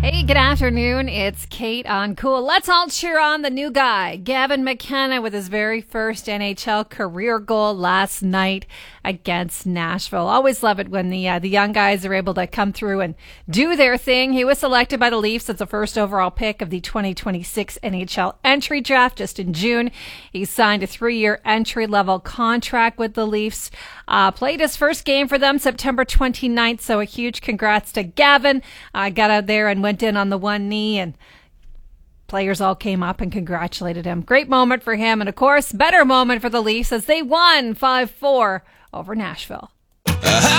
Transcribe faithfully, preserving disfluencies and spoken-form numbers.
Hey, good afternoon. It's Kate on Cool. Let's all cheer on the new guy, Gavin McKenna, with his very first N H L career goal last night against Nashville. Always love it when the uh, the young guys are able to come through and do their thing. He was selected by the Leafs as the first overall pick of the twenty twenty-six N H L entry draft just in June. He signed a three-year entry-level contract with the Leafs. Uh, played his first game for them September twenty-ninth, so a huge congrats to Gavin. Uh, got out there and went in on the one knee, and players all came up and congratulated him. Great moment for him, and of course, better moment for the Leafs as they won five four over Nashville. Uh,